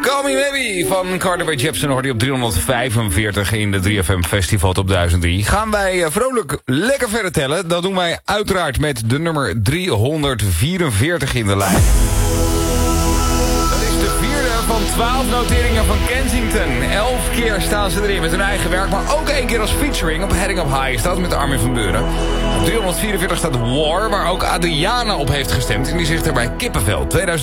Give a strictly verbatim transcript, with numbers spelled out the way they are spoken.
Call Me Maybe van Carly Rae Jepsen hoorde je op driehonderdvijfenveertig in de drie F M Festival Top duizend drie. Gaan wij vrolijk lekker verder tellen. Dat doen wij uiteraard met de nummer driehonderdvierenveertig in de lijst. Dat is de vierde van twaalf noteringen van Kensington. Elf keer staan ze erin met hun eigen werk, maar ook één keer als featuring op Heading Up High staat met Armin van Buuren. Op driehonderdvierenveertig staat War, waar ook Adriana op heeft gestemd en die zegt erbij kippenvel. tweeduizend